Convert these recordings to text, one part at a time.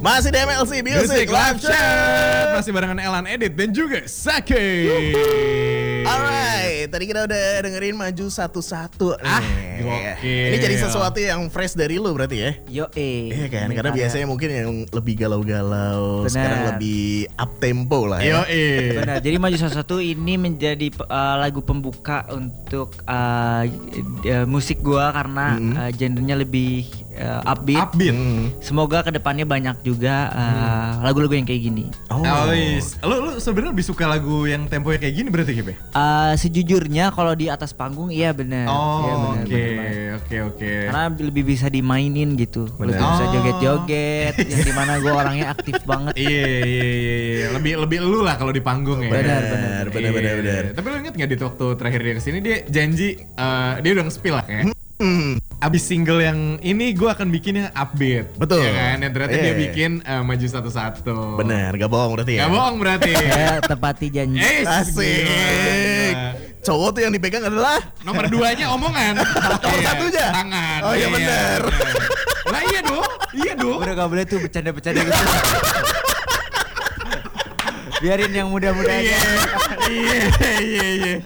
Masih di MLC Music Live Chat. Masih barengan Elan Edit dan juga Sake. Alright, tadi kita udah dengerin Maju Satu-Satu. Gokil. Ini jadi sesuatu yang fresh dari lu berarti ya? Yo Iya kan, karena biasanya mungkin yang lebih galau-galau, Benar. sekarang lebih up tempo lah ya. Benar. Jadi Maju Satu-Satu ini menjadi lagu pembuka untuk musik gua karena genrenya lebih upbeat. Semoga kedepannya banyak juga lagu-lagu yang kayak gini. Lu sebenarnya lebih suka lagu yang temponya kayak gini berarti Kip? Sejujurnya kalau di atas panggung iya benar. Oke. Karena lebih bisa dimainin gitu. Bener. Lebih bisa joget-joget yang dimana gue orangnya aktif banget. Iya. Lebih lu lah kalau di panggung ya. Benar. Tapi lu inget gak di waktu terakhir dia kesini dia janji dia udah nge-spill lah kayak. Abis single yang ini gue akan bikin yang upbeat. Betul. Ya kan? Dan ternyata dia bikin Maju Satu-Satu. Benar, gak bohong berarti ya? Gak bohong berarti. Saya tepati janji. Asik. Cowok tuh yang dipegang adalah Nomor 2-nya omongan. Nomor satunya? Tangan. Oh iya benar. Lah iya dong. Udah gak boleh tuh bercanda-bercanda gitu. Biarin yang muda-muda aja. Iya.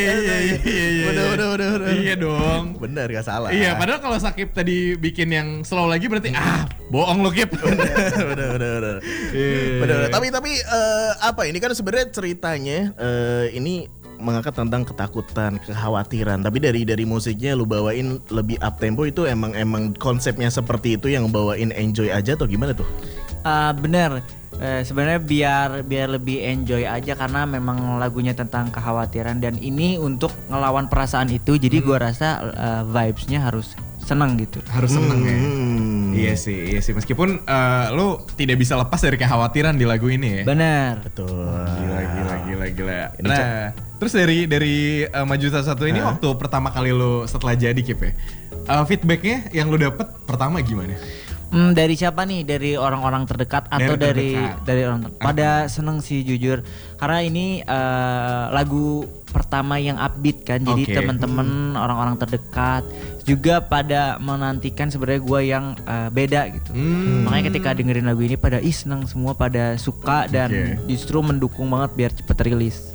Bener. Iya dong. Bener, gak salah. Iya, padahal kalau Sakip tadi bikin yang slow lagi berarti bohong lo Kip. Bener. Tapi apa ini kan sebenarnya ceritanya ini mengangkat tentang ketakutan, kekhawatiran. Tapi dari musiknya lu bawain lebih up tempo itu emang konsepnya seperti itu yang bawain enjoy aja atau gimana tuh? Bener. Sebenarnya biar lebih enjoy aja karena memang lagunya tentang kekhawatiran dan ini untuk ngelawan perasaan itu. Jadi gua rasa vibes-nya harus senang gitu. Harus seneng ya. Iya sih. Meskipun lu tidak bisa lepas dari kekhawatiran di lagu ini ya. Bener. Betul. Gila. Nah, terus dari Maju Satu-Satu ini waktu pertama kali lu setelah jadi Kip ya, feedbacknya yang lu dapet pertama gimana? Dari siapa nih? Dari orang-orang terdekat atau dari orang pada seneng sih jujur. Karena ini lagu pertama yang upbeat kan. Jadi teman-teman orang-orang terdekat juga pada menantikan sebenarnya gue yang beda gitu. Makanya ketika dengerin lagu ini pada seneng semua, pada suka dan justru mendukung banget biar cepet rilis.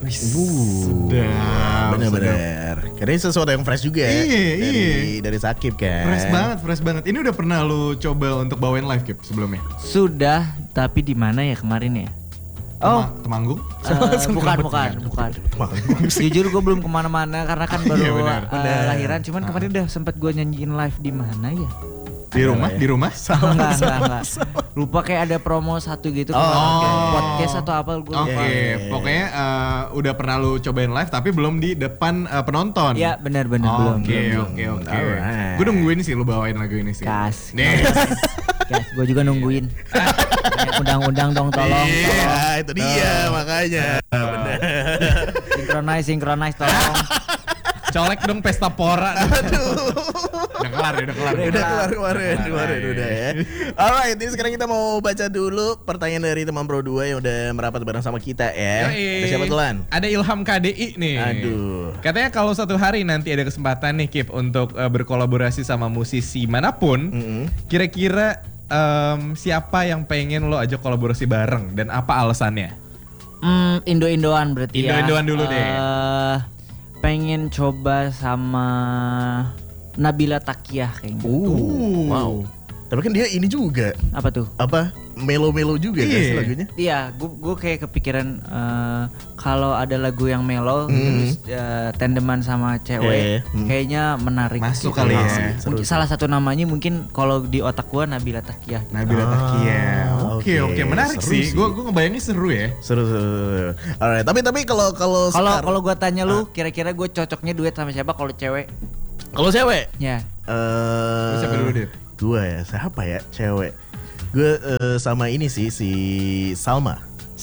Bener. Karena ini sesuatu yang fresh juga ya. Dari Sakip kan. Fresh banget. Ini udah pernah lu coba untuk bawain live Kip sebelumnya? Sudah, tapi di mana ya kemarin ya? Temanggung? Bukan. Jujur gue belum kemana-mana karena kan baru lahiran. Cuman kemarin udah sempet gue nyanyiin live di mana ya? Di rumah? Enggak. Lupa kayak ada promo satu gitu. Podcast atau apa gue lupa. Pokoknya udah pernah lu cobain live tapi belum di depan penonton. Iya benar belum. Oke. Gue nungguin sih lu bawain lagu ini sih. Gas, gue juga nungguin. Undang-undang dong tolong. Iya, itu dia makanya. Bener. Synchronize tolong. Colek dong pesta pora. Aduh. Udah kelar kemarin udah ya. Alright, ini sekarang kita mau baca dulu pertanyaan dari teman Pro 2 yang udah merapat bareng sama kita ya. Ada siapa tulan? Ada Ilham KDI nih. Aduh. Katanya kalau suatu hari nanti ada kesempatan nih Kip untuk berkolaborasi sama musisi manapun, kira-kira siapa yang pengen lo ajak kolaborasi bareng dan apa alasannya? Indo-Indoan berarti Indo-Indoan dulu deh. Pengen coba sama Nabila Takiah kayaknya. Wow. Tapi kan dia ini juga. Apa tuh? Melo-melo juga kan sih lagunya? Iya, gue kayak kepikiran kalau ada lagu yang melo terus tandeman sama cewek, kayaknya menarik. Masuk kali ya. Mungkin salah satu namanya mungkin kalau di otak gue Nabila Takiah. Oke, menarik sih. Gue ngebayangin seru ya. Seru. Alright, tapi kalau gue tanya lu, kira-kira gue cocoknya duet sama siapa kalau cewek? Kalau cewek? Ya. Siapa dulu deh? Gue ya, siapa ya cewek? Gue sama ini sih si Salma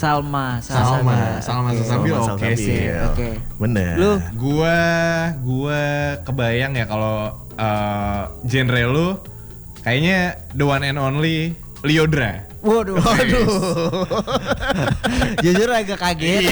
Sasabil oke sih. Oke. Bener. Lu? Gue kebayang ya kalau genre lu kayaknya the one and only Lyodra. Waduh. Jujur agak kaget.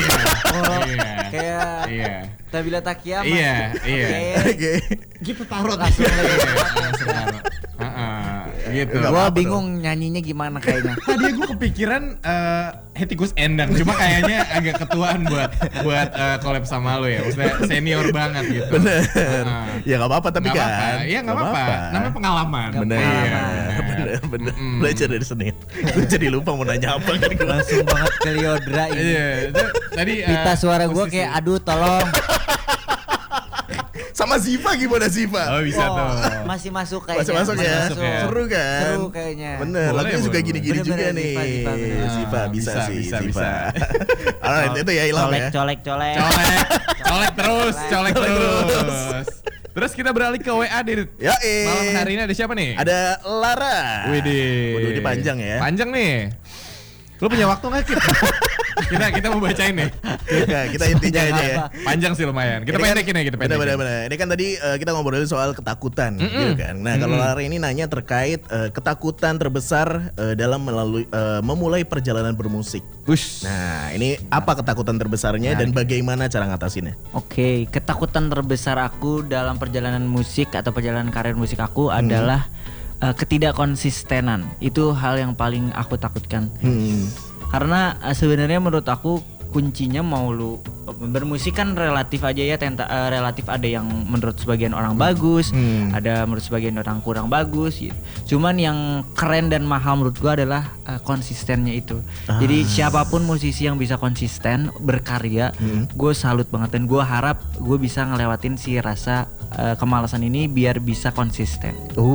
Kayak Nabila Takiah. Iya. Oke. Gitu taruh langsung. Gitu. Gue bingung nyanyinya gimana kayaknya. Tadi gue kepikiran Hetikus Endang, cuma kayaknya agak ketuaan buat collab sama lo ya. Maksudnya senior banget gitu. Bener. Ya nggak apa-apa tapi Nggak kan. apa-apa. Iya nggak apa-apa. Namanya pengalaman. Bener. Iya, Bener. Belajar dari Senin. Gue jadi lupa mau nanya apa kan gue. Langsung banget ke Liodra ini. Iya. Tadi Pita suara gue kayak aduh tolong. Sama Ziva gimana Ziva? Oh bisa tuh. Masih masuk kayaknya. Masih masuk ya? masuk ya. Seru kan? Seru kayaknya. Bener, Boleh, lagunya juga boleh. gini-gini juga Bener-bener, nih. Ziva, bener. Ziva bisa sih, bisa. Ziva. Alright, itu ya Ilham ya. Colek. Colek terus. Terus kita beralih ke WA Dit. Ya Malam hari ini ada siapa nih? Ada Lara. Widih. Waduh, ini panjang ya. Panjang nih. Lu punya waktu nggak Kip? kita mau bacain nih. Nah, kita intinya aja ya. Panjang sih lumayan. Kita Ini kan- pendekin ya, kita pendekin. Bener. Ini kan tadi kita ngobrolin soal ketakutan gitu kan. Nah, kalau Lara ini nanya terkait ketakutan terbesar dalam memulai perjalanan bermusik. Ush. Nah, ini apa ketakutan terbesarnya dan bagaimana cara ngatasinnya? Oke, ketakutan terbesar aku dalam perjalanan musik atau perjalanan karir musik aku adalah ketidakkonsistenan. Itu hal yang paling aku takutkan. Karena sebenarnya menurut aku kuncinya mau lu bermusik kan relatif aja ya, relatif ada yang menurut sebagian orang bagus, ada menurut sebagian orang kurang bagus gitu. Cuman yang keren dan mahal menurut gua adalah konsistennya itu. Jadi siapapun musisi yang bisa konsisten berkarya, gue salut banget dan gue harap gue bisa ngelewatin si rasa kemalasan ini biar bisa konsisten.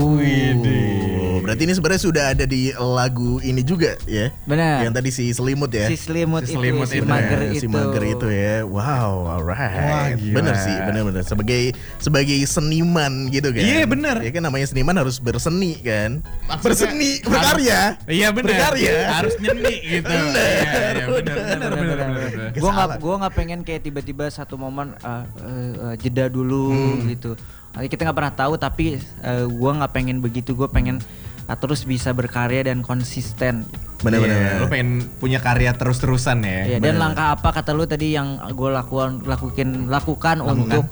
Berarti ini sebenarnya sudah ada di lagu ini juga ya? Benar. Yang tadi si Selimut ya? Si selimut Si itu, selimut si itu mager Ya, itu. si mager itu ya. Wow, alright. Wah, gila. Bener sih, bener. Sebagai seniman gitu kan. Iya, bener. Ya kan namanya seniman harus berseni kan. Maksudnya Berseni, berkarya. Iya benar. Berkarya. Harus nyeni gitu. Iya, benar. Gue nggak pengen kayak tiba-tiba satu momen jeda dulu gitu. Kita nggak pernah tahu, tapi gue nggak pengen begitu. Gue pengen terus bisa berkarya dan konsisten. Bener-bener. Lu pengen punya karya terus-terusan ya. Ya, dan langkah apa kata lu tadi yang gue lakukan untuk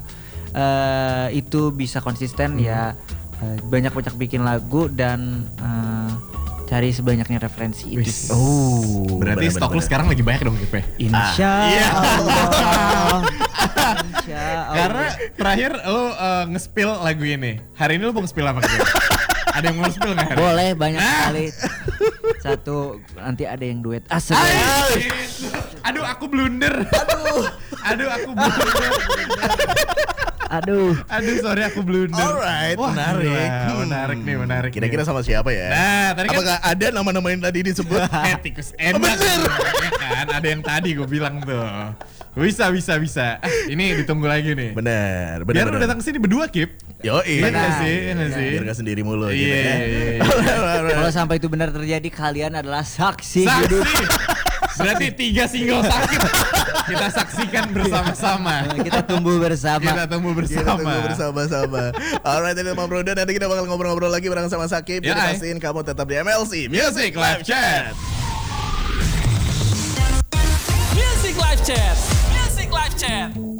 itu bisa konsisten ya, banyak-banyak bikin lagu dan cari sebanyaknya referensi itu. Wis. bener, Berarti stok lu bener. sekarang lagi banyak dong Kip ya? Insya Iya. Allah. Insya Allah. Karena terakhir lu nge-spill lagu ini. Hari ini lu mau nge-spill apa Kip? Ada yang mau nge-spill nggak? Boleh banyak sekali. Satu nanti ada yang duet. Asal. Aduh aku blunder. Aduh aku blunder. Aduh. Aduh sorry aku blunder. Alright, Wah, menarik. gila, menarik. Kira-kira sama siapa ya? Nah, tadi kan Apakah ada nama-nama yang tadi disebut? Tikus enak. Ya kan, ada yang tadi gue bilang tuh. Bisa. Ini ditunggu lagi nih. Bener. Biar lu datang ke sini berdua Kip. Yoi. Iya nggak sih? Iya nggak sih? Biar gak sendiri mulu gitu Iya, ya. iya. Kalau sampai itu benar terjadi, kalian adalah saksi hidup. Saksi. Berarti 3 single sakit kita saksikan bersama-sama. Kita tumbuh bersama. Kita tumbuh Kita bersama. tunggu bersama-sama. Alright, ini Mam Broda. Nanti kita bakal ngobrol-ngobrol lagi bareng sama Sakib. Ya, Jadi pastiin kamu tetap di MLC Music Live Chat. Music Live Chat. Music Live Chat.